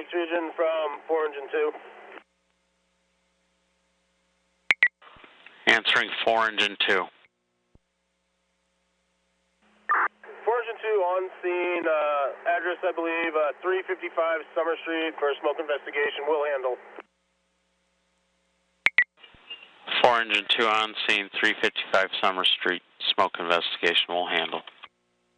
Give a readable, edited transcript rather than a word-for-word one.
Southeast region from 4 Engine 2. Answering 4 Engine 2. 4 Engine 2 on scene, address I believe 355 Summer Street for a smoke investigation. Will handle. 4 Engine 2 on scene, 355 Summer Street. Smoke investigation will handle.